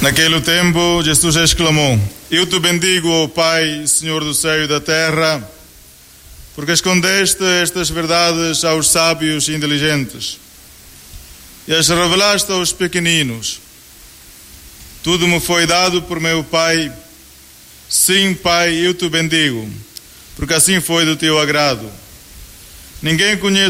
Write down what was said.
Naquele tempo, Jesus exclamou: Eu te bendigo, ó Pai, Senhor do céu e da terra, porque escondeste estas verdades aos sábios e inteligentes e as revelaste aos pequeninos. Tudo me foi dado por meu Pai. Sim, Pai, eu te bendigo, porque assim foi do teu agrado. Ninguém conhece